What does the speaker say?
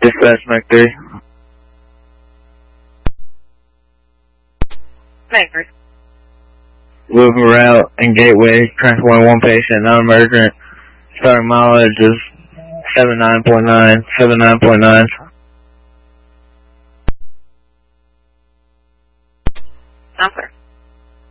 Dispatch Mac 3. Maker. Moving route and gateway, transporting one patient, non-emergent. Starting mileage is 79.9, 79.9. Answer.